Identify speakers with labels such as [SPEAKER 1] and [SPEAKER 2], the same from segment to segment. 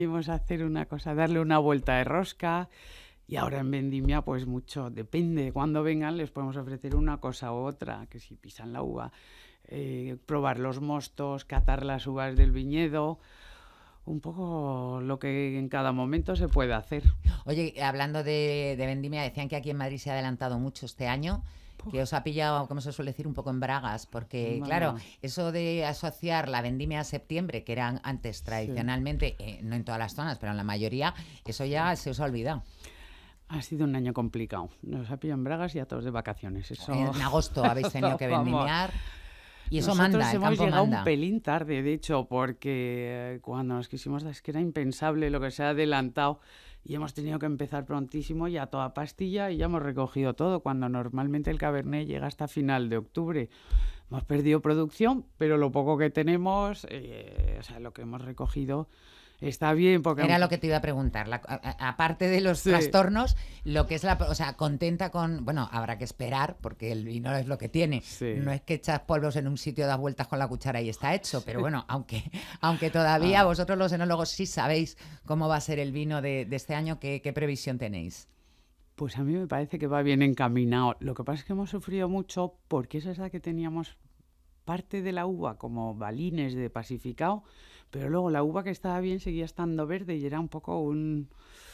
[SPEAKER 1] Íbamos a hacer una cosa, darle una vuelta de rosca. Y ahora en vendimia, pues mucho, depende de cuándo vengan, les podemos ofrecer una cosa u otra, que si pisan la uva, probar los mostos, catar las uvas del viñedo, un poco lo que en cada momento se puede hacer.
[SPEAKER 2] Oye, hablando de vendimia, decían que aquí en Madrid se ha adelantado mucho este año, que os ha pillado, como se suele decir, un poco en bragas, porque claro,
[SPEAKER 1] Bueno,
[SPEAKER 2] eso de asociar la vendimia a septiembre, que eran antes
[SPEAKER 1] sí.
[SPEAKER 2] tradicionalmente, no en todas las zonas, pero en la mayoría, eso ya se os ha olvidado.
[SPEAKER 1] Ha sido un año complicado. Nos ha pillado en bragas y a todos de vacaciones. Eso,
[SPEAKER 2] En agosto habéis tenido que
[SPEAKER 1] vamos.
[SPEAKER 2] vendimiar y eso
[SPEAKER 1] Nosotros
[SPEAKER 2] manda, el
[SPEAKER 1] hemos
[SPEAKER 2] campo
[SPEAKER 1] llegado un
[SPEAKER 2] manda.
[SPEAKER 1] pelín tarde, de hecho, porque cuando nos quisimos dar, es que era impensable lo que se ha adelantado y hemos tenido que empezar prontísimo y a toda pastilla y ya hemos recogido todo, cuando normalmente el Cabernet llega hasta final de octubre. Hemos perdido producción, pero lo poco que tenemos, o sea, lo que hemos recogido está bien porque...
[SPEAKER 2] Era lo que te iba a preguntar. Aparte de los
[SPEAKER 1] Sí,
[SPEAKER 2] trastornos, lo que es o sea, contenta con, bueno, habrá que esperar porque el vino es lo que tiene. No
[SPEAKER 1] sí,
[SPEAKER 2] es que echas polvos en un sitio, das vueltas con la cuchara y está hecho, pero bueno, aunque todavía
[SPEAKER 1] ah,
[SPEAKER 2] vosotros los enólogos sí sabéis cómo va a ser el vino de este año, ¿qué previsión tenéis?
[SPEAKER 1] pues a mí me parece que va bien encaminado. Lo que pasa es que hemos sufrido mucho porque es verdad que teníamos parte de la uva como balines de pacificado, pero luego la uva que estaba bien seguía estando verde y era un poco un...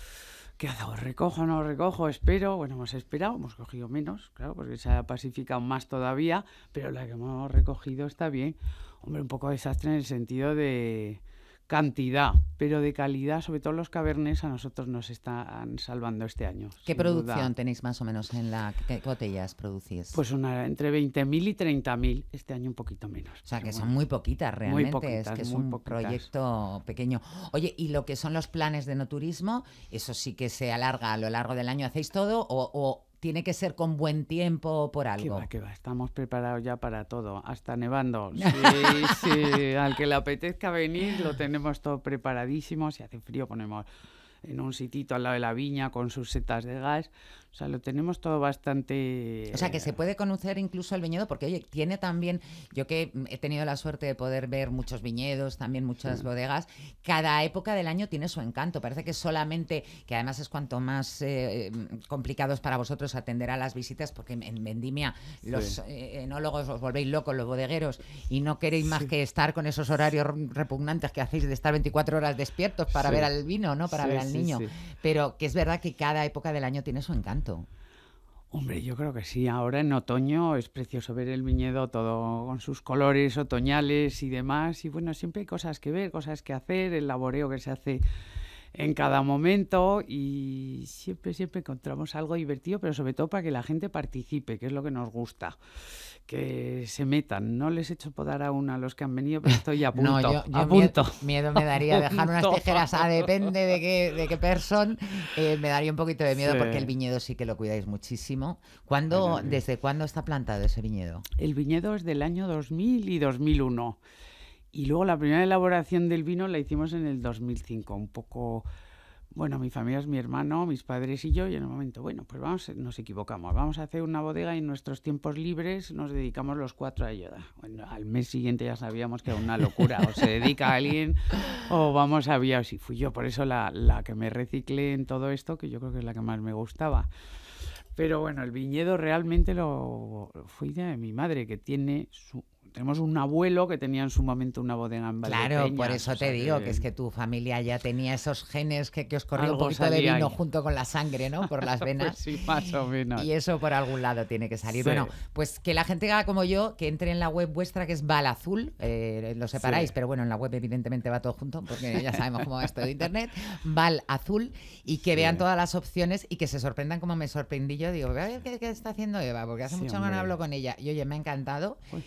[SPEAKER 1] ¿Qué hago? ¿Recojo, no recojo? Espero. Bueno, hemos esperado, hemos cogido menos, claro, porque se ha pacificado más todavía, pero la que hemos recogido está bien. Hombre, un poco desastre en el sentido de cantidad, pero de calidad, sobre todo los cabernets a nosotros nos están salvando este año,
[SPEAKER 2] ¿Qué
[SPEAKER 1] sin
[SPEAKER 2] producción
[SPEAKER 1] duda.
[SPEAKER 2] tenéis más o menos en qué botellas producís?
[SPEAKER 1] Pues entre 20.000 y 30.000, este año un poquito menos,
[SPEAKER 2] O sea,
[SPEAKER 1] pero
[SPEAKER 2] que son
[SPEAKER 1] bueno,
[SPEAKER 2] muy poquitas realmente, es que es
[SPEAKER 1] muy
[SPEAKER 2] un
[SPEAKER 1] poquitas.
[SPEAKER 2] proyecto pequeño. Oye, ¿y lo que son los planes de no turismo? ¿Eso sí que se alarga a lo largo del año? ¿Hacéis todo o tiene que ser con buen tiempo o por algo?
[SPEAKER 1] Que va, estamos preparados ya para todo, hasta nevando. Sí, sí, al que le apetezca venir lo tenemos todo preparadísimo. Si hace frío ponemos en un sitito al lado de la viña con sus setas de gas. O sea, lo tenemos todo
[SPEAKER 2] O sea,
[SPEAKER 1] bastante...
[SPEAKER 2] que se puede conocer incluso el viñedo, porque oye, tiene también, yo que he tenido la suerte de poder ver muchos viñedos, también
[SPEAKER 1] Sí,
[SPEAKER 2] muchas bodegas, cada época del año tiene su encanto. Parece que solamente, que además es cuanto más complicado es para vosotros atender a las visitas, porque en Vendimia
[SPEAKER 1] sí,
[SPEAKER 2] los enólogos os volvéis locos, los bodegueros, y no queréis más
[SPEAKER 1] sí,
[SPEAKER 2] que estar con esos horarios repugnantes que hacéis de estar 24 horas despiertos para ver
[SPEAKER 1] sí,
[SPEAKER 2] al vino, ¿no? Para ver
[SPEAKER 1] sí,
[SPEAKER 2] al
[SPEAKER 1] sí,
[SPEAKER 2] niño.
[SPEAKER 1] sí.
[SPEAKER 2] Pero que es verdad que cada época del año tiene su encanto.
[SPEAKER 1] Hombre, yo creo que sí. Ahora en otoño es precioso ver el viñedo todo con sus colores otoñales y demás. Y bueno, siempre hay cosas que ver, cosas que hacer, el laboreo que se hace en cada momento y siempre encontramos algo divertido, pero sobre todo para que la gente participe, que es lo que nos gusta, que se metan. No les he hecho podar aún a los que han venido, pero estoy
[SPEAKER 2] No, yo
[SPEAKER 1] a punto,
[SPEAKER 2] miedo me
[SPEAKER 1] a
[SPEAKER 2] daría dejar unas
[SPEAKER 1] punto.
[SPEAKER 2] tijeras a depende de qué person, me daría un poquito de
[SPEAKER 1] Sí.
[SPEAKER 2] miedo porque el viñedo sí que lo cuidáis muchísimo.
[SPEAKER 1] Bueno,
[SPEAKER 2] ¿Desde cuándo está plantado ese viñedo?
[SPEAKER 1] el viñedo es del año 2000 y 2001. Y luego la primera elaboración del vino la hicimos en el 2005, un poco, bueno, mi familia es mi hermano, mis padres y yo, y en el momento, bueno, pues vamos, nos equivocamos, vamos a hacer una bodega y en nuestros tiempos libres nos dedicamos los cuatro a ello. Bueno, al mes siguiente ya sabíamos que era una locura, o se dedica a alguien o vamos a vías, y fui yo, por eso la que me reciclé en todo esto, que yo creo que es la que más me gustaba. Pero bueno, el viñedo realmente lo fue idea de mi madre, que tiene su... Tenemos un abuelo que tenía en su momento una bodega en
[SPEAKER 2] Claro, por
[SPEAKER 1] Valdepeñas, o
[SPEAKER 2] eso te
[SPEAKER 1] sea
[SPEAKER 2] digo que
[SPEAKER 1] que
[SPEAKER 2] es que tu familia ya tenía esos genes que os corría un
[SPEAKER 1] algo
[SPEAKER 2] poquito de
[SPEAKER 1] salía
[SPEAKER 2] vino
[SPEAKER 1] ahí.
[SPEAKER 2] junto con la sangre, ¿no? Por las
[SPEAKER 1] Pues
[SPEAKER 2] venas.
[SPEAKER 1] sí, más o menos.
[SPEAKER 2] Y eso por algún lado tiene que salir.
[SPEAKER 1] Sí,
[SPEAKER 2] Bueno, pues que la gente haga como yo, que entre en la web vuestra que es Val Azul, lo
[SPEAKER 1] sí,
[SPEAKER 2] separáis, pero bueno, en la web evidentemente va todo junto, porque ya sabemos cómo va esto de internet, Val Azul, y que
[SPEAKER 1] sí,
[SPEAKER 2] vean todas las opciones y que se sorprendan como me sorprendí yo. Digo, a ver qué está haciendo Eva, porque hace
[SPEAKER 1] sí,
[SPEAKER 2] mucho que no
[SPEAKER 1] hombre.
[SPEAKER 2] hablo con ella. Y oye, me ha encantado.
[SPEAKER 1] Uy,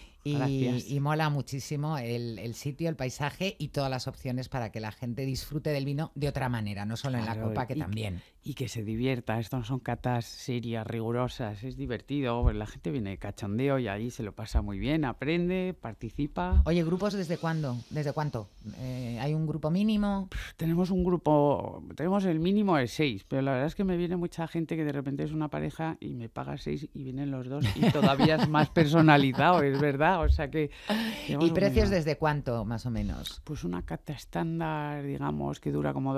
[SPEAKER 2] Y
[SPEAKER 1] gracias.
[SPEAKER 2] mola muchísimo el sitio, el paisaje y todas las opciones para que la gente disfrute del vino de otra manera, no solo en la
[SPEAKER 1] Claro,
[SPEAKER 2] copa, que también.
[SPEAKER 1] y que se divierta. Esto no son catas serias, rigurosas, es divertido. Pues la gente viene de cachondeo y ahí se lo pasa muy bien, aprende, participa.
[SPEAKER 2] Oye, ¿grupos desde cuándo? ¿Desde cuánto? ¿Hay un grupo mínimo?
[SPEAKER 1] Tenemos un grupo, tenemos el mínimo de 6, pero la verdad es que me viene mucha gente que de repente es una pareja y me paga 6 y vienen los dos y todavía es más personalizado, es verdad. O sea que
[SPEAKER 2] ¿Y
[SPEAKER 1] tenemos un
[SPEAKER 2] precios
[SPEAKER 1] mínimo.
[SPEAKER 2] desde cuánto, más o menos?
[SPEAKER 1] Pues una cata estándar, digamos, que dura como